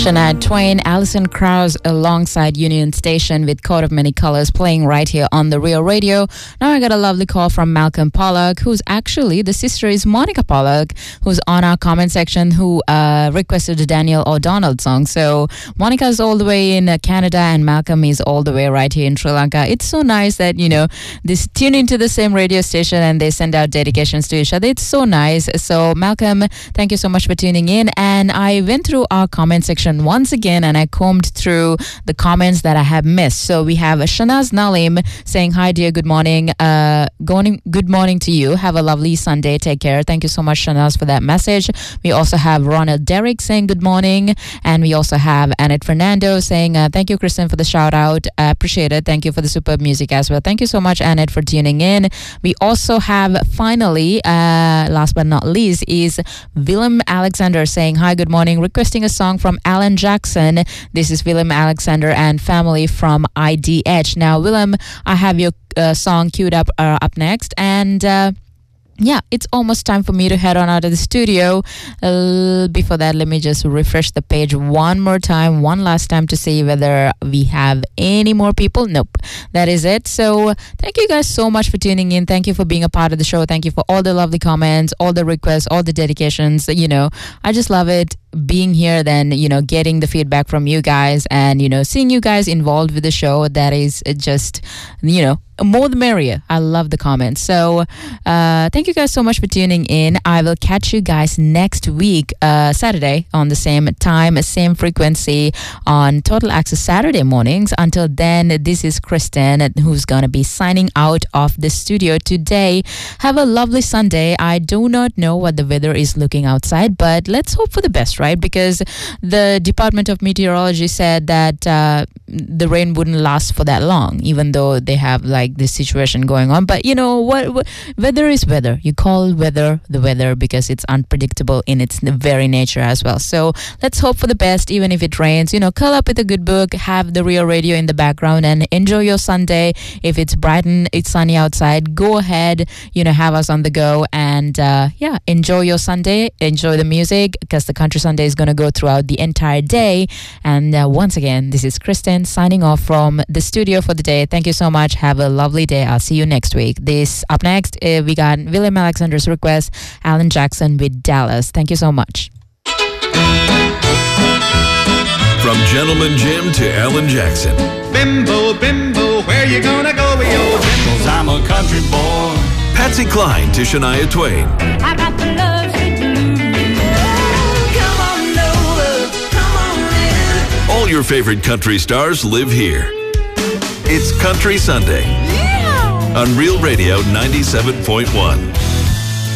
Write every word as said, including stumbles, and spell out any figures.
Shania Twain, Alison Krauss alongside Union Station with Coat of Many Colors playing right here on the Real Radio. Now I got a lovely call from Malcolm Pollock, who's actually, the sister is Monica Pollock, who's on our comment section, who uh, requested a Daniel O'Donnell song. So Monica's all the way in uh, Canada and Malcolm is all the way right here in Sri Lanka. It's so nice that, you know, they tune into the same radio station and they send out dedications to each other. It's so nice. So Malcolm, thank you so much for tuning in. And I went through our comment section once again and I combed through the comments that I have missed. So we have Shanaz Nalim saying, hi dear, good morning. Uh, going, good morning to you. Have a lovely Sunday. Take care. Thank you so much, Shanaz, for that message. We also have Ronald Derrick saying good morning. And we also have Annette Fernando saying, uh, thank you, Kristen, for the shout out. I appreciate it. Thank you for the superb music as well. Thank you so much, Annette, for tuning in. We also have finally, uh, last but not least, is Willem Alexander saying, hi, good morning. Requesting a song from Alan Jackson. This is Willem Alexander and family from I D H. Now, Willem, I have your uh, song queued up uh, up next. And uh, yeah, it's almost time for me to head on out of the studio. Uh, before that, let me just refresh the page one more time, one last time to see whether we have any more people. Nope, that is it. So thank you guys so much for tuning in. Thank you for being a part of the show. Thank you for all the lovely comments, all the requests, all the dedications. You know, I just love it being here, then, you know, getting the feedback from you guys and, you know, seeing you guys involved with the show. That is just, you know, more the merrier. I love the comments. So uh, thank you guys so much for tuning in. I will catch you guys next week, uh, Saturday, on the same time, same frequency on Total Access Saturday mornings. Until then, this is Kristen, who's going to be signing out of the studio today. Have a lovely Sunday. I do not know what the weather is looking outside, but let's hope for the best, right? Because the Department of Meteorology said that uh, the rain wouldn't last for that long, even though they have like this situation going on. But you know what, what weather is weather. You call weather the weather because it's unpredictable in its very nature as well. So let's hope for the best, even if it rains. You know, curl up with a good book, have the Real Radio in the background, and enjoy your Sunday. If it's bright and it's sunny outside, go ahead, you know, have us on the go, and uh, yeah, enjoy your Sunday, enjoy the music, because the Country Sunday is going to go throughout the entire day. And uh, once again, this is Kristen signing off from the studio for the day. Thank you so much. Have a lovely day. I'll see you next week. This up next, uh, we got Willem Alexander's request, Alan Jackson with Dallas. Thank you so much. From Gentleman Jim to Alan Jackson. Bimbo, bimbo, where you gonna go with your bimbo? I'm a country boy. Patsy Cline to Shania Twain. I got the love to do. Come on over, come on in. All your favorite country stars live here. It's Country Sunday. Yeah. On Real Radio ninety-seven point one.